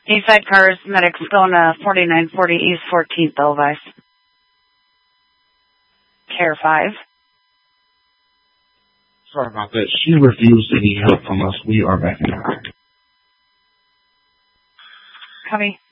Eastside Cars, Medic Skona, 4940 East 14th, Elvis. Care 5. Sorry about that. She refused any help from us. We are back in. Copy.